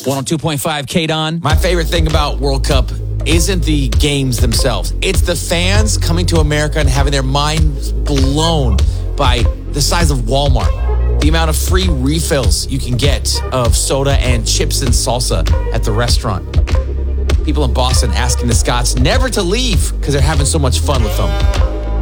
102.5 K-Don. My favorite thing about World Cup isn't the games themselves. It's the fans coming to America and having their minds blown by the size of Walmart. The amount of free refills you can get of soda and chips and salsa at the restaurant. People in Boston asking the Scots never to leave because they're having so much fun with them.